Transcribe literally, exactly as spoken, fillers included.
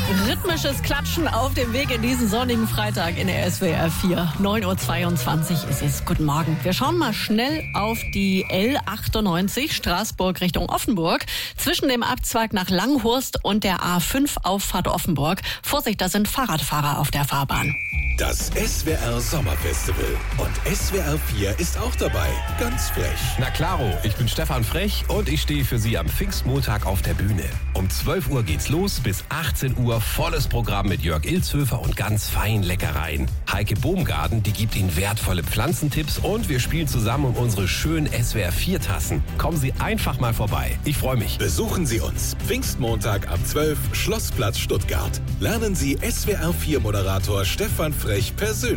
Rhythmisches Klatschen auf dem Weg in diesen sonnigen Freitag in der S W R vier. neun Uhr zweiundzwanzig ist es. Guten Morgen. Wir schauen mal schnell auf die L achtundneunzig Straßburg Richtung Offenburg. Zwischen dem Abzweig nach Langhorst und der A fünf Auffahrt Offenburg. Vorsicht, da sind Fahrradfahrer auf der Fahrbahn. Das S W R Sommerfestival. Und S W R vier ist auch dabei. Ganz frech. Na klaro, ich bin Stefan Frech und ich stehe für Sie am Pfingstmontag auf der Bühne. Um zwölf Uhr geht's los, bis achtzehn Uhr volles Programm mit Jörg Ilzhöfer und ganz feinen Leckereien. Heike Bohmgarten, die gibt Ihnen wertvolle Pflanzentipps und wir spielen zusammen um unsere schönen S W R vier Tassen. Kommen Sie einfach mal vorbei. Ich freue mich. Besuchen Sie uns. Pfingstmontag ab zwölf, Schlossplatz Stuttgart. Lernen Sie S W R vier Moderator Stefan Frech persönlich